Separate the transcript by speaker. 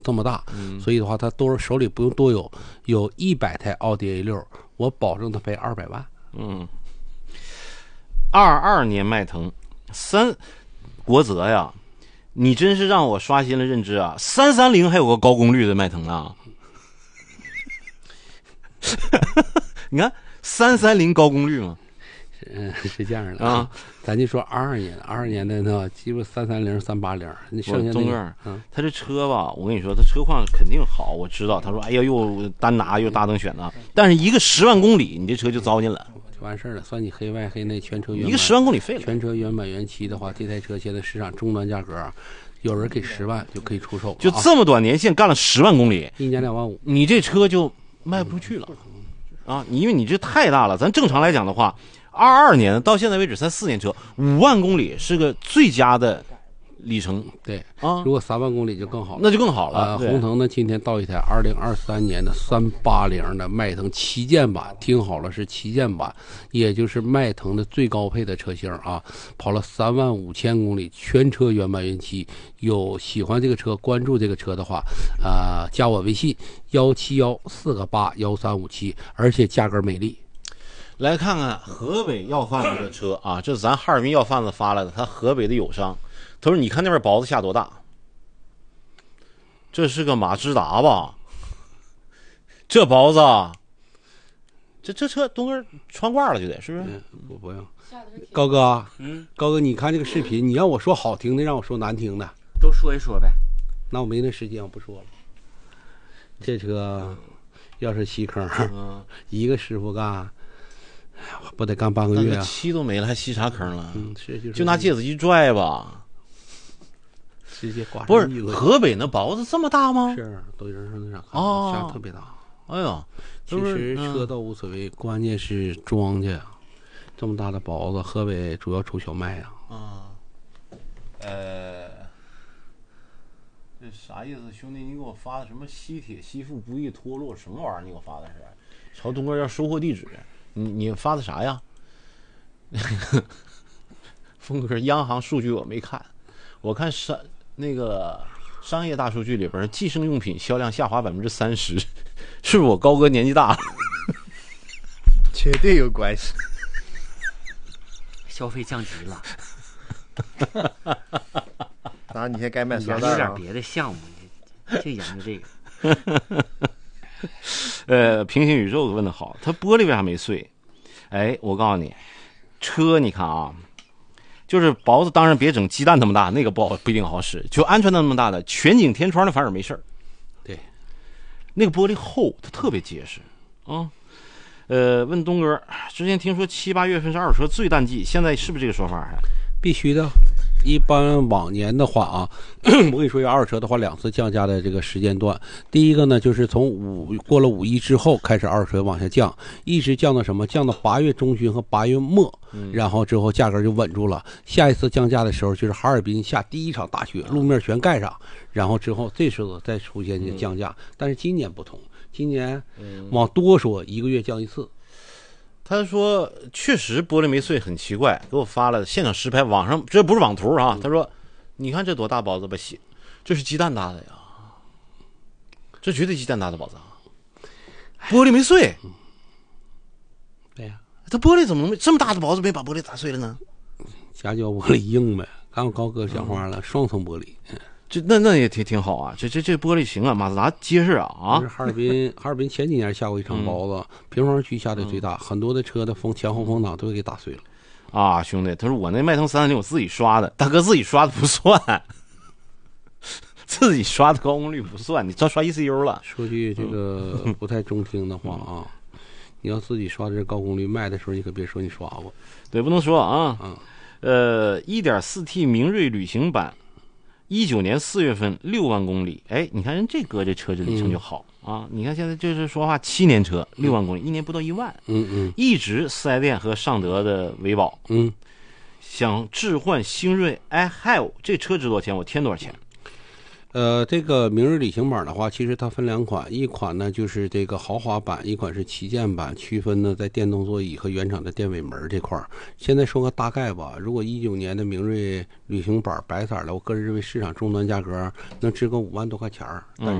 Speaker 1: 这么大，所以的话，他都手里不用多有100台奥迪 A6，我保证他赔200万。
Speaker 2: 22年迈腾国泽呀，你真是让我刷新了认知啊！330还有个高功率的迈腾啊，你看330高功率嘛。
Speaker 1: 是这样的啊，咱就说22年的呢，基本330、380，你剩下
Speaker 2: 那个，他这车吧，我跟你说，他车况肯定好，我知道。他说，哎呀，又单拿又大灯选的，但是一个10万公里，你这车就糟践了，
Speaker 1: 就完事儿了。算你黑外黑内，全车原版，
Speaker 2: 一个10万公里废了。
Speaker 1: 全车原版原漆的话，这台车现在市场终端价格，有人给10万就可以出售，
Speaker 2: 就这么短年限干了10万公里
Speaker 1: ，1年2万5，
Speaker 2: 你这车就卖不出去了啊！因为你这太大了，咱正常来讲的话。22年到现在为止才4年车，5万公里是个最佳的里程。
Speaker 1: 对啊，如果3万公里就更好了，
Speaker 2: 那就更好了。
Speaker 1: 宏腾呢，今天到一台2023年的380的迈腾旗舰版，听好了，是旗舰版，也就是迈腾的最高配的车型啊，跑了35000公里，全车原版原漆。有喜欢这个车、关注这个车的话，加我微信171-4个8-1357，而且价格美丽。
Speaker 2: 来看看河北要贩子的车啊，这是咱哈尔滨要贩子发来的，他河北的友商，他说你看那边包子下多大，这是个马自达吧，这包子这车东哥穿挂了就得，是不是？
Speaker 1: 不用。高哥，高哥，你看这个视频，你让我说好听的，让我说难听的，
Speaker 3: 都说一说呗。
Speaker 1: 那我没那时间，我不说了。这车要是吸坑，一个师傅干。不得干半个月啊！
Speaker 2: 漆都没了，还吸啥坑了？
Speaker 1: 是
Speaker 2: 就拿芥子一拽吧，
Speaker 1: 直接刮。
Speaker 2: 不是河北那包子这么大吗？
Speaker 1: 是，都有人说那啥下特别大。
Speaker 2: 哎呀，
Speaker 1: 其实车倒无所谓，关键是庄稼啊，这么大的包子，河北主要出小麦啊。
Speaker 2: 这啥意思，兄弟？你给我发的什么吸铁吸附不易脱落什么玩意儿？你给我发的是朝东哥要收货地址。你发的啥呀？峰哥，央行数据我没看，我看那个商业大数据里边，计生用品销量下滑30%，是不是我高哥年纪大了？
Speaker 4: 绝对有关系，
Speaker 3: 消费降级了。
Speaker 4: 那你现在该卖酸
Speaker 3: 研究点别的项目，就研究这
Speaker 2: 个。平行宇宙问的好，他玻璃为啥没碎？哎，我告诉你，车你看啊，就是包子，当然别整鸡蛋那么大，那个不一定好使。就鹌鹑那么大的全景天窗的反而没事儿。
Speaker 1: 对，
Speaker 2: 那个玻璃厚，它特别结实啊。问东哥，之前听说7、8月份是二手车最淡季，现在是不是这个说法？
Speaker 1: 必须的。一般往年的话啊，我跟你说，二手车的话，2次降价的这个时间段。第一个呢，就是从过了5一之后开始，二手车往下降，一直降到什么？降到8月中旬和8月末，然后之后价格就稳住了。下一次降价的时候，就是哈尔滨下第一场大雪，路面全盖上，然后之后这时候再出现这个降价。但是今年不同，今年往多说1个月降1次。
Speaker 2: 他说确实玻璃没碎，很奇怪，给我发了现场实拍，网上这不是网图啊。他说你看这多大包子吧，这是鸡蛋大的呀，这绝对鸡蛋大的包子啊，玻璃没碎。
Speaker 1: 对呀，
Speaker 2: 他玻璃怎么能这么大的包子没把玻璃打碎了呢？
Speaker 1: 夹胶玻璃硬呗，看我高哥讲话了，双层玻璃。
Speaker 2: 那也挺好啊，这玻璃行啊，马自达结实啊。
Speaker 1: 哈尔滨前几年下过一场包子，平房区下的最大，很多的车的前后风挡都给打碎了。
Speaker 2: 啊，兄弟，他说我那迈腾330我自己刷的，大哥自己刷的不算，自己刷的高功率不算，你这刷 ECU 了。
Speaker 1: 说句这个不太中听的话啊，你要自己刷的是高功率，卖的时候你可别说你刷过。
Speaker 2: 对，不能说啊。1.4T 明锐旅行版。19年4月份6万公里，哎，你看人这哥这车这里程就好啊！你看现在就是说话7年车6万公里，1年不到1万，一直4S店和尚德的维保，想置换星锐 iHive 这车值多少钱？我添多少钱？
Speaker 1: 这个明日旅行版的话，其实它分两款，一款呢就是这个豪华版，一款是旗舰版，区分呢在电动座椅和原厂的电尾门这块儿。现在说个大概吧，如果19年的明锐旅行版白色的，我个人认为市场终端价格能值个5万多块钱儿，但